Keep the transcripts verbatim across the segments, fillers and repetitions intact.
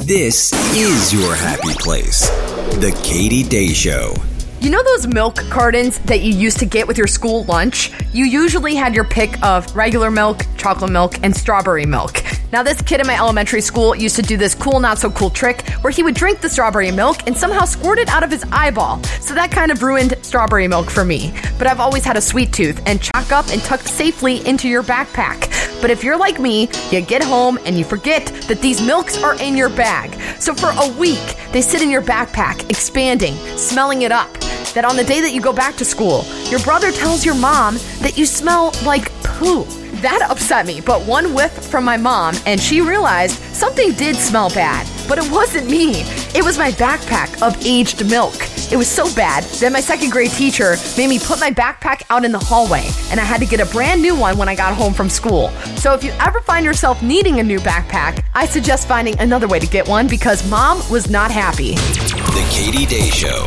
This is your happy place. The Katie Day Show. You know those milk cartons that you used to get with your school lunch? You usually had your pick of regular milk, chocolate milk, and strawberry milk. Now, this kid in my elementary school used to do this cool, not so cool trick where he would drink the strawberry milk and somehow squirt it out of his eyeball. So that kind of ruined strawberry milk for me. But I've always had a sweet tooth and chalk up and tucked safely into your backpack. But if you're like me, you get home and you forget that these milks are in your bag. So for a week, they sit in your backpack, expanding, smelling it up. That on the day that you go back to school, your brother tells your mom that you smell like poo. That upset me, but one whiff from my mom, and she realized something did smell bad. But it wasn't me. It was my backpack of aged milk. It was so bad that my second grade teacher made me put my backpack out in the hallway, and I had to get a brand new one when I got home from school. So if you ever find yourself needing a new backpack, I suggest finding another way to get one because Mom was not happy. The Katie Day Show.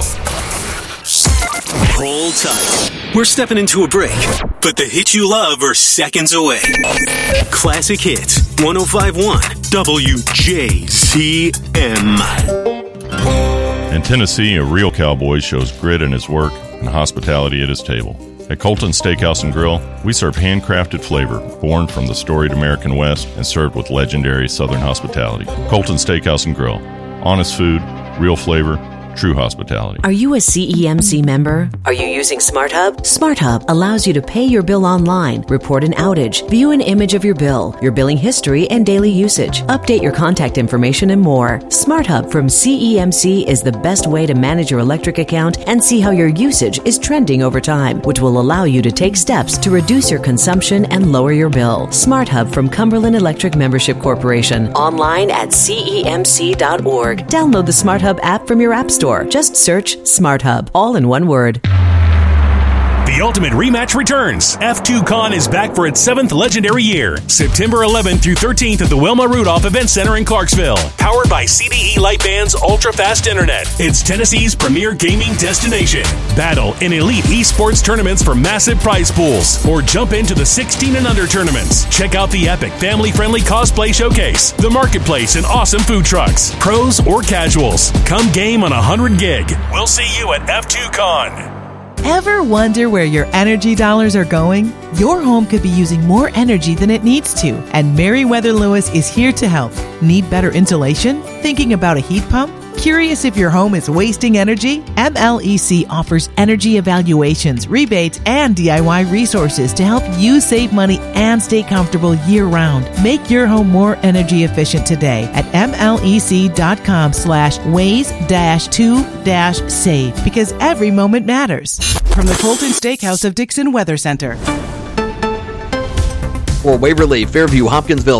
Hold tight. We're stepping into a break, but the hits you love are seconds away. Classic Hits, one oh five point one W J C M. In Tennessee, a real cowboy shows grit in his work and hospitality at his table. At Colton Steakhouse and Grill, we serve handcrafted flavor born from the storied American West and served with legendary Southern hospitality. Colton Steakhouse and Grill. Honest food, real flavor, true hospitality. Are you a C E M C member? Are you using SmartHub? SmartHub allows you to pay your bill online, report an outage, view an image of your bill, your billing history, and daily usage, update your contact information, and more. SmartHub from C E M C is the best way to manage your electric account and see how your usage is trending over time, which will allow you to take steps to reduce your consumption and lower your bill. SmartHub from Cumberland Electric Membership Corporation. Online at C E M C dot org. Download the SmartHub app from your app store. Just search SmartHub, all in one word. The Ultimate Rematch returns. F two Con is back for its seventh legendary year. September eleventh through thirteenth at the Wilma Rudolph Event Center in Clarksville. Powered by C D E Lightband's ultra-fast internet. It's Tennessee's premier gaming destination. Battle in elite esports tournaments for massive prize pools. Or jump into the sixteen and under tournaments. Check out the epic family-friendly cosplay showcase, the marketplace, and awesome food trucks. Pros or casuals. Come game on one hundred gig. We'll see you at F two Con. Ever wonder where your energy dollars are going? Your home could be using more energy than it needs to, and Meriwether Lewis is here to help. Need better insulation? Thinking about a heat pump? Curious if your home is wasting energy? M L E C offers energy evaluations, rebates, and D I Y resources to help you save money and stay comfortable year-round. Make your home more energy efficient today at mlec.com slash ways dash two dash save because every moment matters. From the Colton Steakhouse of Dixon Weather Center. For Waverly, Fairview, Hopkinsville,